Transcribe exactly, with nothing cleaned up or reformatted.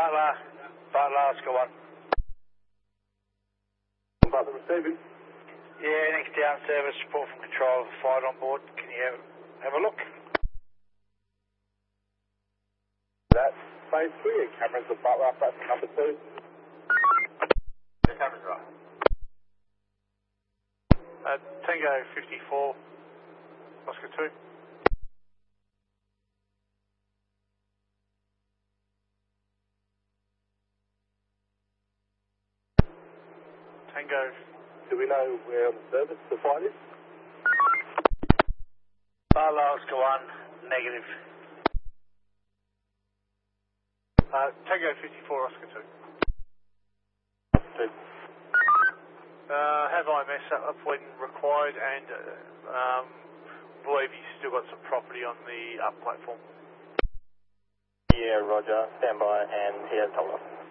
Butler, Butler, Oscar one. Butler receiving. Yeah, next down service, report from control of a fight on board. Can you have, have a look? That's phase three, cameras of Butler, that's number two. The camera's right. Uh, Tango fifty-four, Oscar two. Tango. Do we know where on the service the fight is? Butler, Oscar one, negative. Uh, Tango fifty-four, Oscar two. Two. Uh, have I M S up when required, and uh, um, believe he's still got some property on the up platform. Yeah, roger. Stand by, and he has told us.